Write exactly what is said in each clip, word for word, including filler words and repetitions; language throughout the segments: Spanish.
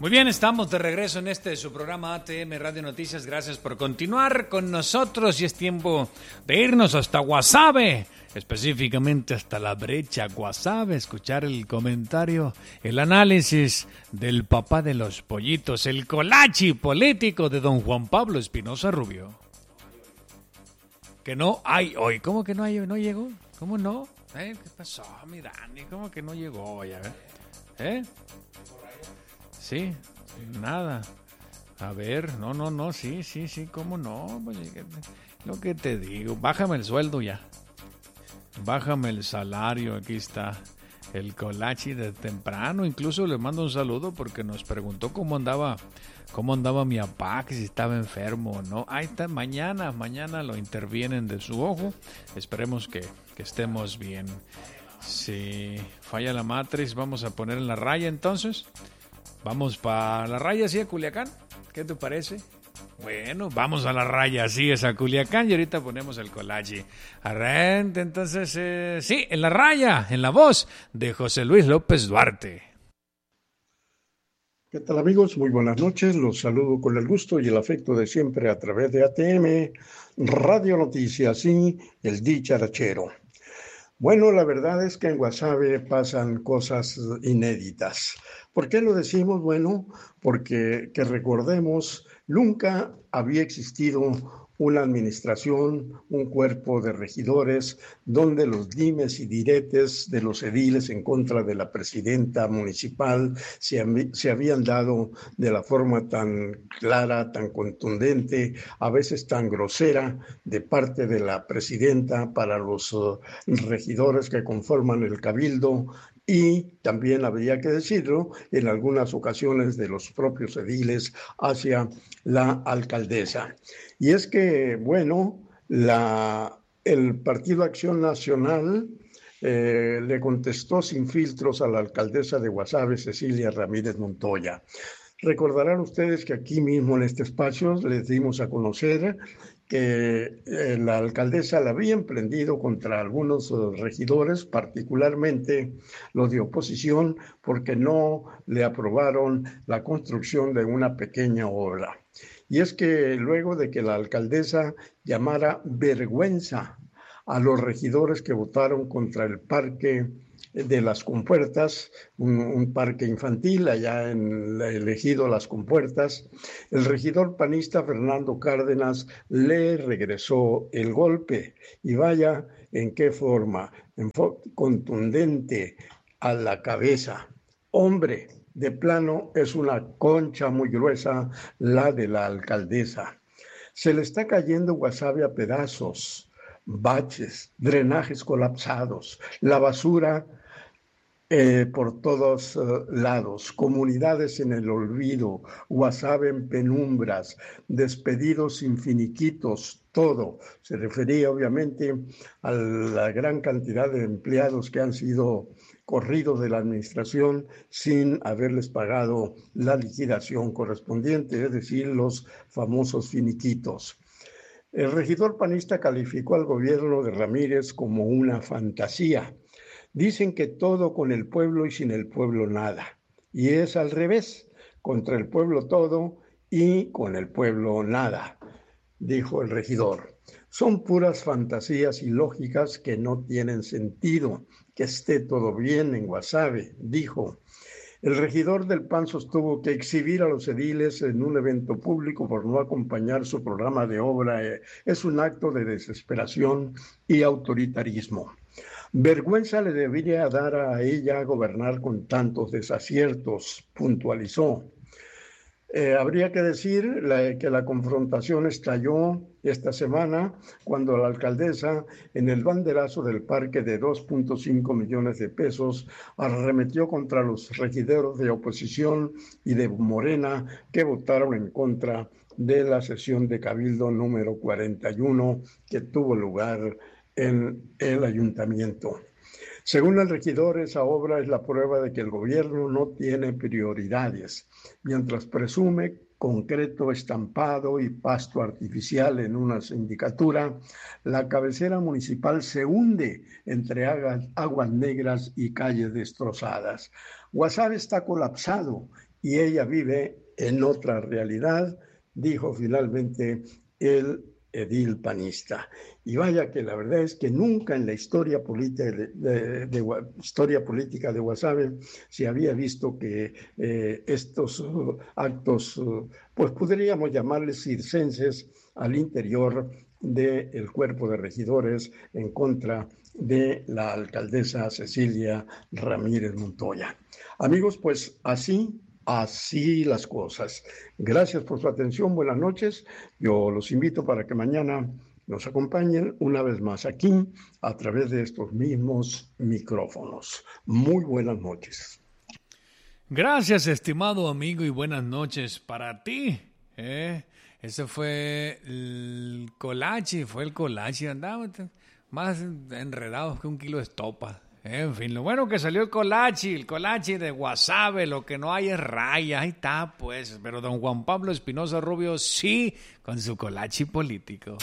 Muy bien, estamos de regreso en este su programa A T M Radio Noticias. Gracias por continuar con nosotros y es tiempo de irnos hasta Guasave, específicamente hasta la brecha Guasave, escuchar el comentario, el análisis del papá de los pollitos, el colachi político de don Juan Pablo Espinosa Rubio. Que no hay hoy. ¿Cómo que no hay hoy? ¿No llegó? ¿Cómo no? ¿Eh? ¿Qué pasó, mi Dani? ¿Cómo que no llegó hoy? A ver. ¿Eh? Sí, nada. A ver, no, no, no, sí, sí, sí, ¿cómo no? Pues, lo que te digo, bájame el sueldo ya. Bájame el salario, aquí está el colachi de temprano. Incluso le mando un saludo porque nos preguntó cómo andaba, cómo andaba mi papá, que si estaba enfermo o no. Ahí está, mañana, mañana lo intervienen de su ojo. Esperemos que, que estemos bien. Si falla la matriz, vamos a poner en la raya entonces. Vamos para la raya, sí, a Culiacán. ¿Qué te parece? Bueno, vamos a la raya, sí, es a Culiacán y ahorita ponemos el colachi. Arrente, entonces, eh, sí, en la raya, en la voz de José Luis López Duarte. ¿Qué tal, amigos? Muy buenas noches. Los saludo con el gusto y el afecto de siempre a través de A T M Radio Noticias y el dicharachero. Bueno, la verdad es que en Guasave pasan cosas inéditas. ¿Por qué lo decimos? Bueno, porque que recordemos, nunca había existido una administración, un cuerpo de regidores, donde los dimes y diretes de los ediles en contra de la presidenta municipal se, se habían dado de la forma tan clara, tan contundente, a veces tan grosera, de parte de la presidenta para los uh, regidores que conforman el cabildo. Y también habría que decirlo, en algunas ocasiones de los propios ediles hacia la alcaldesa. Y es que, bueno, la, el Partido Acción Nacional eh, le contestó sin filtros a la alcaldesa de Guasave, Cecilia Ramírez Montoya. Recordarán ustedes que aquí mismo en este espacio les dimos a conocer que eh, la alcaldesa la había emprendido contra algunos uh, regidores, particularmente los de oposición, porque no le aprobaron la construcción de una pequeña obra. Y es que luego de que la alcaldesa llamara vergüenza a los regidores que votaron contra el parque de Las Compuertas, un, un parque infantil allá en el ejido Las Compuertas, el regidor panista Fernando Cárdenas le regresó el golpe. Y vaya en qué forma, en fo- contundente a la cabeza. Hombre, de plano es una concha muy gruesa la de la alcaldesa. Se le está cayendo Guasave a pedazos, baches, drenajes colapsados, la basura Eh, por todos uh, lados, comunidades en el olvido, Guasave en penumbras, despedidos sin finiquitos, todo. Se refería obviamente a la gran cantidad de empleados que han sido corridos de la administración sin haberles pagado la liquidación correspondiente, es decir, los famosos finiquitos. El regidor panista calificó al gobierno de Ramírez como una fantasía. Dicen que todo con el pueblo y sin el pueblo nada. Y es al revés, contra el pueblo todo y con el pueblo nada, dijo el regidor. Son puras fantasías ilógicas que no tienen sentido. Que esté todo bien en Guasave, dijo. El regidor del P A N sostuvo que exhibir a los ediles en un evento público por no acompañar su programa de obra es un acto de desesperación y autoritarismo. Vergüenza le debería dar a ella gobernar con tantos desaciertos, puntualizó. Eh, habría que decir la, que la confrontación estalló esta semana cuando la alcaldesa, en el banderazo del parque de dos punto cinco millones de pesos, arremetió contra los regidores de oposición y de Morena que votaron en contra de la sesión de Cabildo número cuarenta y uno que tuvo lugar en el ayuntamiento. Según el regidor, esa obra es la prueba de que el gobierno no tiene prioridades, mientras presume concreto estampado y pasto artificial en una sindicatura, la cabecera municipal se hunde entre aguas negras y calles destrozadas. Guasave está colapsado y ella vive en otra realidad, dijo finalmente el edil panista. Y vaya que la verdad es que nunca en la historia política de, de, de, de historia política de Guasave se había visto que eh, estos uh, actos, uh, pues podríamos llamarles circenses al interior del cuerpo de regidores en contra de la alcaldesa Cecilia Ramírez Montoya. Amigos, pues así Así las cosas. Gracias por su atención, buenas noches. Yo los invito para que mañana nos acompañen una vez más aquí a través de estos mismos micrófonos. Muy buenas noches. Gracias, estimado amigo, y buenas noches para ti. ¿eh? Ese fue el colache, fue el colache. Andaba más enredados que un kilo de estopa. En fin, lo bueno que salió el colachi, el colachi de Guasave, lo que no hay es raya, ahí está pues, pero don Juan Pablo Espinosa Rubio sí, con su colachi político.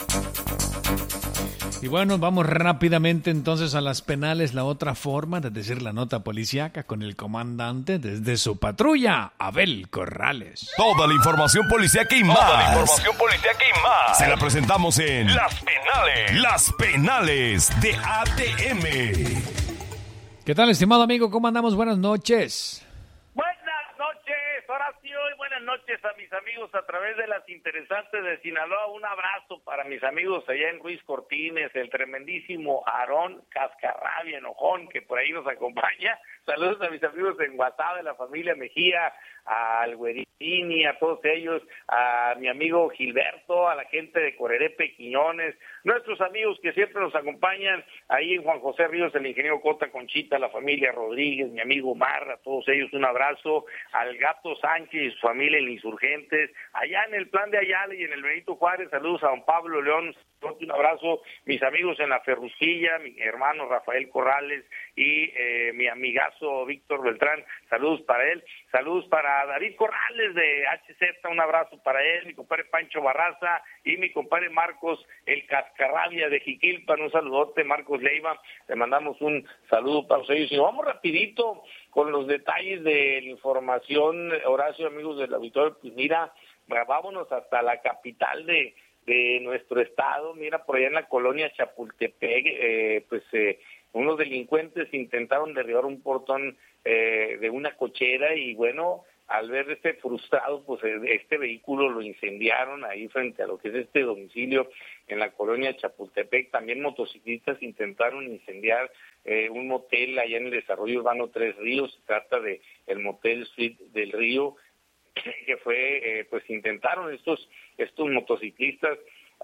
Y bueno, vamos rápidamente entonces a las penales, la otra forma de decir la nota policíaca con el comandante desde su patrulla, Abel Corrales. Toda la información policíaca y más. Toda la información policíaca y más. Se la presentamos en Las Penales. Las Penales de A T M. ¿Qué tal, estimado amigo? ¿Cómo andamos? Buenas noches. Buenas noches, Horacio, y buenas noches a mis amigos a través de las interesantes de Sinaloa. Un abrazo para mis amigos allá en Ruiz Cortines, el tremendísimo Aarón Cascarrabia Enojón, que por ahí nos acompaña. Saludos a mis amigos en Guasave, la familia Mejía, al Güerini, a todos ellos, a mi amigo Gilberto, a la gente de Corerepe, Quiñones, nuestros amigos que siempre nos acompañan, ahí en Juan José Ríos, el ingeniero Cota Conchita, la familia Rodríguez, mi amigo Mar, a todos ellos un abrazo, al Gato Sánchez y su familia en Insurgentes, allá en el Plan de Ayala y en el Benito Juárez, saludos a don Pablo León, un abrazo, mis amigos en la Ferrucilla, mi hermano Rafael Corrales y eh, mi amigazo Víctor Beltrán, saludos para él, saludos para David Corrales de H Z, un abrazo para él, mi compadre Pancho Barraza y mi compadre Marcos el Cascarrabia de Jiquilpan, un saludote, Marcos Leiva, le mandamos un saludo para ellos. Y vamos rapidito con los detalles de la información, Horacio, amigos del auditorio, pues mira, vámonos hasta la capital de de nuestro estado. Mira, por allá en la colonia Chapultepec, eh, pues eh, unos delincuentes intentaron derribar un portón eh, de una cochera y bueno, al verse frustrado, pues este vehículo lo incendiaron ahí frente a lo que es este domicilio en la colonia Chapultepec. También motociclistas intentaron incendiar eh, un motel allá en el desarrollo urbano Tres Ríos. Se trata de el Motel Suite del Río, que fue, eh, pues intentaron estos estos motociclistas,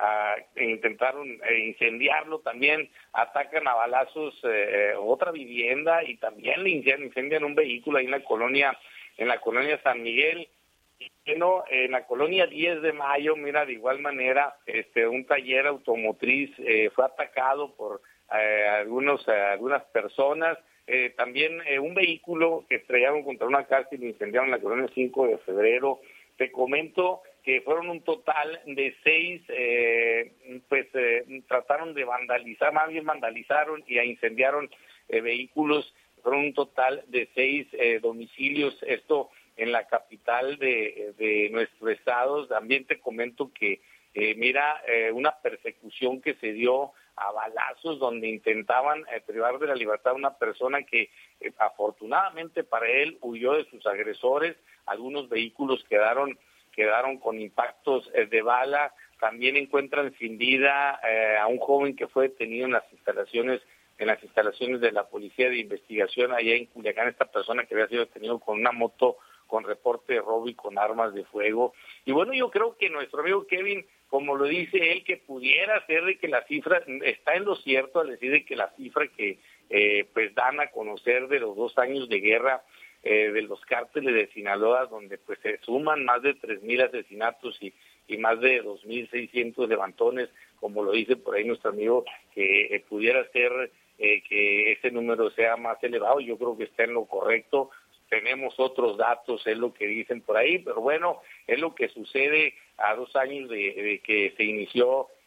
uh, intentaron eh, incendiarlo, también atacan a balazos eh, otra vivienda y también le incendian, incendian un vehículo ahí en la colonia, en la colonia San Miguel. Bueno, en la colonia diez de mayo, mira, de igual manera, este un taller automotriz eh, fue atacado por eh, algunos, eh, algunas personas. Eh, también eh, un vehículo que estrellaron contra una casa y lo incendiaron en la colonia cinco de febrero. Te comento que fueron un total de seis, eh, pues eh, trataron de vandalizar, más bien vandalizaron y incendiaron eh, vehículos. Fueron un total de seis eh, domicilios, esto en la capital de, de nuestro estado. También te comento que, eh, mira, eh, una persecución que se dio a balazos donde intentaban eh, privar de la libertad a una persona que eh, afortunadamente para él huyó de sus agresores. Algunos vehículos quedaron quedaron con impactos eh, de bala. También encuentran sin vida eh, a un joven que fue detenido en las instalaciones en las instalaciones de la Policía de Investigación allá en Culiacán. Esta persona que había sido detenido con una moto con reporte de robo y con armas de fuego. Y bueno, yo creo que nuestro amigo Kevin, como lo dice él, que pudiera ser de que la cifra, está en lo cierto al decir de que la cifra que eh, pues dan a conocer de los dos años de guerra eh, de los cárteles de Sinaloa, donde pues se suman más de tres mil asesinatos y, y más de dos mil seiscientos levantones, como lo dice por ahí nuestro amigo, que eh, pudiera ser eh, que ese número sea más elevado. Yo creo que está en lo correcto. Tenemos otros datos, es lo que dicen por ahí, pero bueno, es lo que sucede a dos años de, de que se inició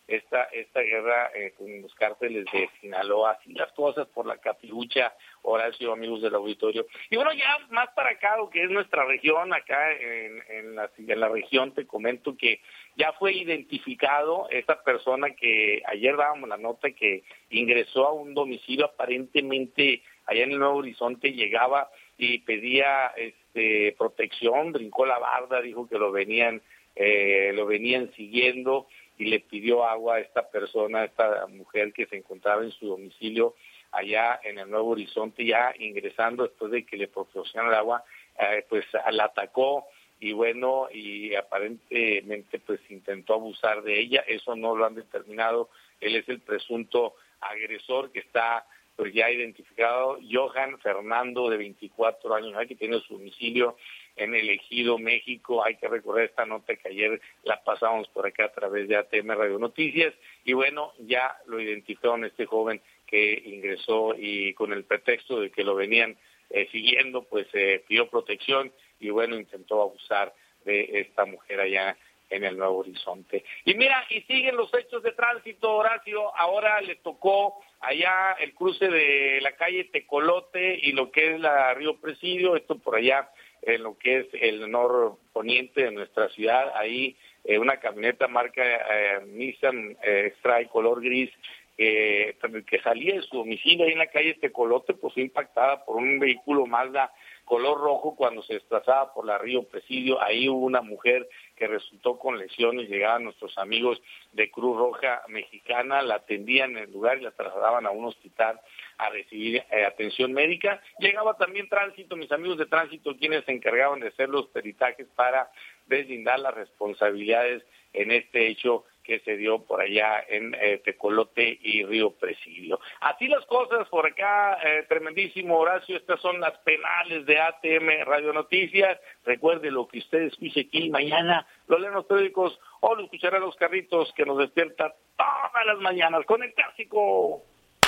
esta esta guerra eh, con los cárteles de Sinaloa, así las cosas por la capirucha, Horacio, amigos del auditorio. Y bueno, ya más para acá, lo que es nuestra región, acá en, en, la, en la región, te comento que ya fue identificado esta persona que ayer dábamos la nota que ingresó a un domicilio aparentemente allá en el Nuevo Horizonte, llegaba y pedía este protección, brincó la barda, dijo que lo venían eh, lo venían siguiendo y le pidió agua a esta persona, a esta mujer que se encontraba en su domicilio allá en el Nuevo Horizonte, ya ingresando después de que le proporcionaron el agua, eh, pues la atacó y bueno, y aparentemente pues intentó abusar de ella. Eso no lo han determinado, él es el presunto agresor que está pues ya identificado, Johan Fernando, de veinticuatro años, que tiene su domicilio en el Ejido, México. Hay que recordar esta nota que ayer la pasamos por acá a través de A T M Radio Noticias, y bueno, ya lo identificaron este joven que ingresó y con el pretexto de que lo venían eh, siguiendo, pues eh, pidió protección y bueno, intentó abusar de esta mujer allá en el Nuevo Horizonte. Y mira, y siguen los hechos de tránsito, Horacio. Ahora le tocó allá el cruce de la calle Tecolote y lo que es la Río Presidio, esto por allá en lo que es el norponiente de nuestra ciudad. Ahí eh, una camioneta marca eh, Nissan eh, X-Trail color gris eh, que salía de su domicilio ahí en la calle Tecolote, pues fue impactada por un vehículo Mazda color rojo cuando se desplazaba por la Río Presidio. Ahí hubo una mujer que resultó con lesiones, llegaban nuestros amigos de Cruz Roja Mexicana, la atendían en el lugar y la trasladaban a un hospital a recibir eh, atención médica. Llegaba también tránsito, mis amigos de tránsito, quienes se encargaban de hacer los peritajes para deslindar las responsabilidades en este hecho que se dio por allá en eh, Tecolote y Río Presidio. Así las cosas por acá, eh, tremendísimo, Horacio. Estas son las penales de A T M Radio Noticias. Recuerde lo que usted escuche aquí mañana, lo leen los periódicos o lo escucharán los carritos que nos despierta todas las mañanas con el clásico.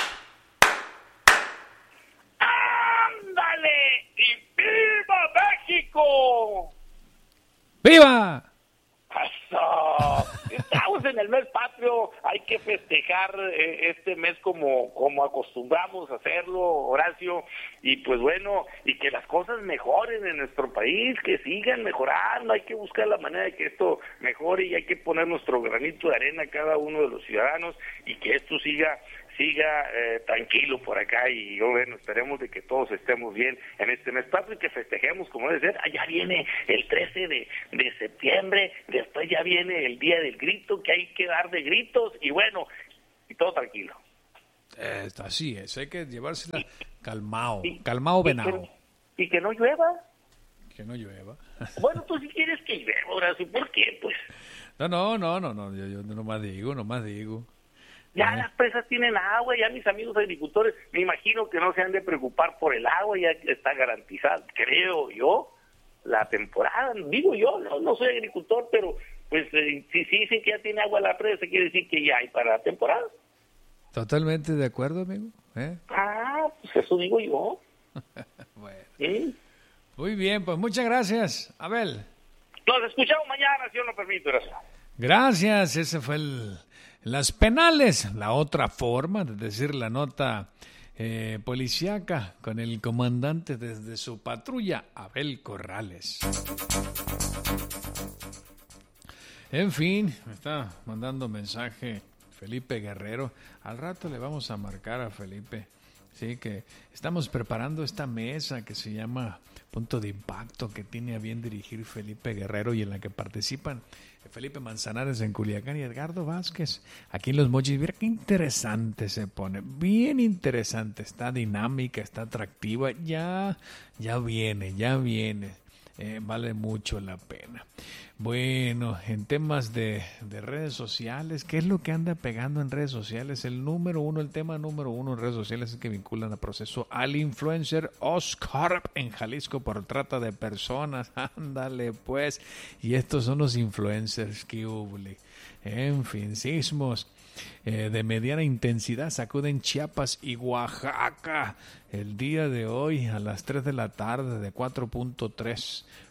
¡Ándale! ¡Y viva México! ¡Viva! ¡Eso! Estamos en el mes patrio, hay que festejar eh, este mes como, como acostumbramos a hacerlo, Horacio, y pues bueno, y que las cosas mejoren en nuestro país, que sigan mejorando. Hay que buscar la manera de que esto mejore y hay que poner nuestro granito de arena a cada uno de los ciudadanos y que esto siga siga eh, tranquilo por acá y bueno, esperemos de que todos estemos bien en este mes patrio y que festejemos como debe ser. Allá viene el trece de, de septiembre, después ya viene el día del grito, que hay que dar de gritos y bueno, y todo tranquilo. Eh, así es, hay que llevársela y, calmado, y, calmado y venado. Que, y que no llueva. Que no llueva. Bueno, tú si quieres que llueva, Horacio, ¿por qué? Pues no, no, no, no, no, yo, yo nomás digo, nomás digo. Ya ¿Eh? Las presas tienen agua, ya mis amigos agricultores, me imagino que no se han de preocupar por el agua, ya está garantizada, creo yo, la temporada. Digo yo, no, no soy agricultor, pero pues eh, si, si dicen que ya tiene agua la presa, quiere decir que ya hay para la temporada. Totalmente de acuerdo, amigo. ¿Eh? Ah, pues eso digo yo. Bueno. ¿Sí? Muy bien, pues muchas gracias, Abel. Nos escuchamos mañana, si Dios lo permite, gracias. Gracias, ese fue el... Las penales, la otra forma de decir la nota eh, policíaca con el comandante desde su patrulla, Abel Corrales. En fin, me está mandando mensaje Felipe Guerrero. Al rato le vamos a marcar a Felipe. Sí, que estamos preparando esta mesa que se llama Punto de Impacto, que tiene a bien dirigir Felipe Guerrero y en la que participan Felipe Manzanares en Culiacán y Edgardo Vázquez aquí en Los Mochis. Mira qué interesante se pone, bien interesante, está dinámica, está atractiva, ya, ya viene, ya viene, eh, vale mucho la pena. Bueno, en temas de, de redes sociales, ¿qué es lo que anda pegando en redes sociales? El número uno, el tema número uno en redes sociales es que vinculan a proceso al influencer Oscar en Jalisco por trata de personas. Ándale pues, y estos son los influencers que hubo. En fin, sismos eh, de mediana intensidad sacuden Chiapas y Oaxaca el día de hoy a las tres de la tarde de cuatro punto tres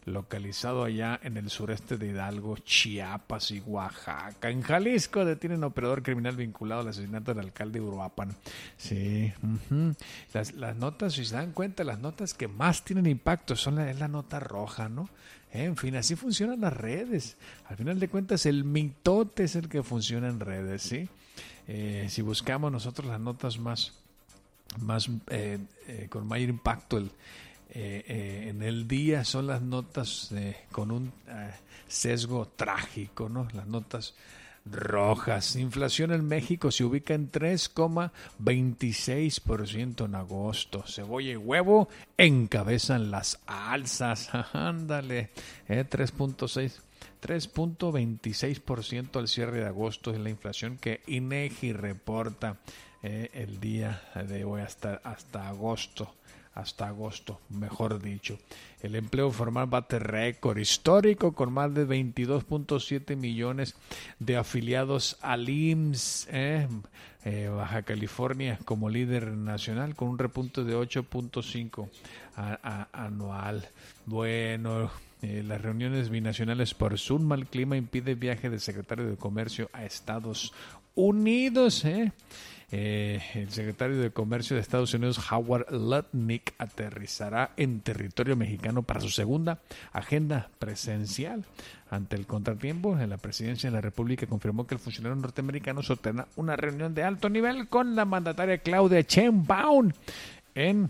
localizado allá en el sureste de Hidalgo, Chiapas y Oaxaca. En Jalisco detienen a operador criminal vinculado al asesinato del alcalde de Uruapan. Sí, uh-huh. las, las notas, si se dan cuenta, las notas que más tienen impacto son la, es la nota roja, ¿no? En fin, así funcionan las redes. Al final de cuentas, el mitote es el que funciona en redes, ¿sí? Eh, si buscamos nosotros las notas más, más eh, eh, con mayor impacto el, eh, eh, en el día, son las notas eh, con un eh, sesgo trágico, ¿no? Las notas rojas. Inflación en México se ubica en tres coma veintiséis por ciento en agosto. Cebolla y huevo encabezan las alzas. Ándale, eh, tres punto seis, tres punto veintiséis por ciento al cierre de agosto es la inflación que INEGI reporta eh, el día de hoy hasta, hasta agosto. Hasta agosto, mejor dicho. El empleo formal bate récord histórico con más de veintidós punto siete millones de afiliados al I M S S. ¿eh? Eh, Baja California como líder nacional con un repunte de ocho punto cinco a, a, anual. Bueno, eh, las reuniones binacionales por Zoom, mal clima impide viaje del secretario de Comercio a Estados Unidos. ¿eh? Eh, el secretario de Comercio de Estados Unidos, Howard Lutnick, aterrizará en territorio mexicano para su segunda agenda presencial. Ante el contratiempo, en la presidencia de la República confirmó que el funcionario norteamericano sostendrá una reunión de alto nivel con la mandataria Claudia Sheinbaum en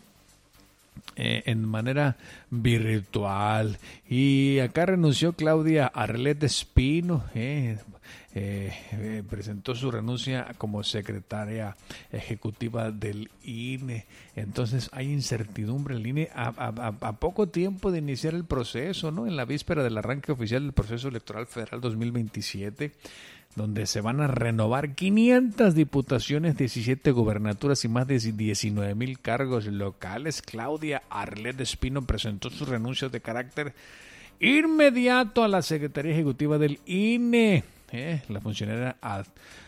Eh, en manera virtual. Y acá renunció Claudia Arlet Espino, eh, eh, eh, presentó su renuncia como secretaria ejecutiva del I N E. Entonces hay incertidumbre en el I N E a, a, a poco tiempo de iniciar el proceso, ¿no? En la víspera del arranque oficial del proceso electoral federal dos mil veintisiete, donde se van a renovar quinientas diputaciones, diecisiete gubernaturas y más de diecinueve mil cargos locales. Claudia Arlet Espino presentó sus renuncias de carácter inmediato a la Secretaría Ejecutiva del I N E. Eh, la funcionaria ad,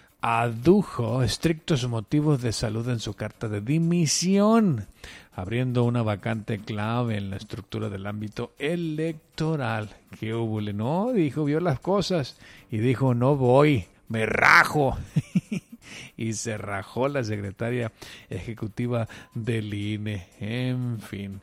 adujo estrictos motivos de salud en su carta de dimisión, abriendo una vacante clave en la estructura del ámbito electoral. ¿Qué hubo? No, dijo, vio las cosas y dijo, no voy, me rajo. Y se rajó la secretaria ejecutiva del I N E. En fin,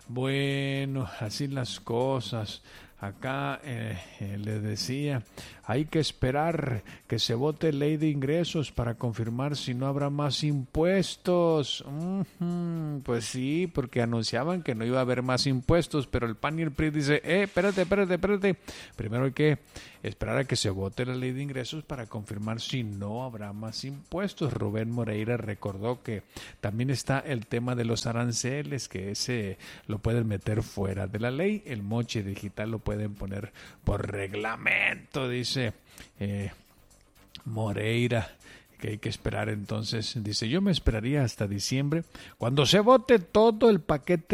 bueno, así las cosas. Acá eh, eh, le decía, hay que esperar que se vote ley de ingresos para confirmar si no habrá más impuestos. Uh-huh. Pues sí, porque anunciaban que no iba a haber más impuestos, pero el P A N y el P R I dice, eh, espérate, espérate, espérate. Primero hay que esperar a que se vote la ley de ingresos para confirmar si no habrá más impuestos. Rubén Moreira recordó que también está el tema de los aranceles, que ese lo pueden meter fuera de la ley. El moche digital lo pueden poner por reglamento, dice eh, Moreira, que hay que esperar entonces. Dice, yo me esperaría hasta diciembre, cuando se vote todo el paquete